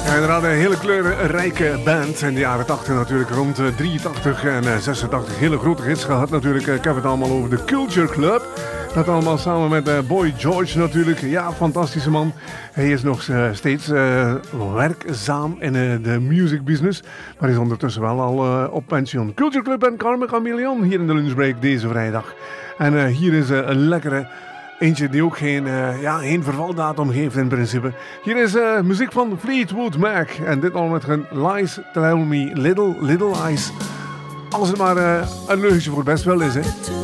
Ja, inderdaad een hele kleurrijke band in de jaren 80 natuurlijk, rond 83 en 86 hele grote hits gehad natuurlijk. Ik heb het allemaal over de Culture Club. Dat allemaal samen met Boy George natuurlijk. Ja, fantastische man. Hij is nog steeds werkzaam in de music business, maar is ondertussen wel al op pensioen. Culture Club en Carmen Chameleon hier in de lunchbreak deze vrijdag. En hier is een lekkere eentje die ook geen vervaldatum heeft in principe. Hier is muziek van Fleetwood Mac. En dit al met hun Lies Tell Me Little Lies. Als het maar een leugentje voor best wel is, hè.